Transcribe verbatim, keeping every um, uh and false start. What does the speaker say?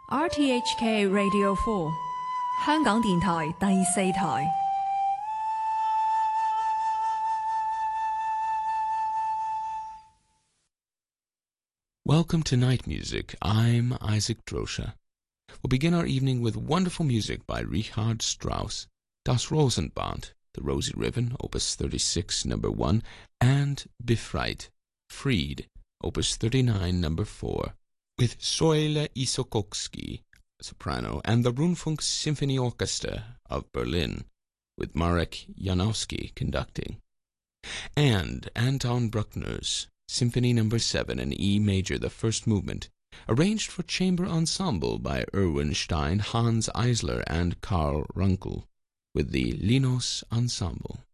R T H K Radio four 香港電台第四台。 Welcome to Night Music. I'm Isaac Drosha. We'll begin our evening with wonderful music by Richard Strauss, Das Rosenband, The Rosy Ribbon, Opus thirty-six, number one, and Befreit, Freed, Opus thirty-nine, number four, with Soile Isokowski, soprano, and the Rundfunk Symphony Orchestra of Berlin, with Marek Janowski conducting, and Anton Bruckner's Symphony number seven in E major, the first movement, arranged for chamber ensemble by Erwin Stein, Hans Eisler, and Karl Runkel, with the Linos Ensemble.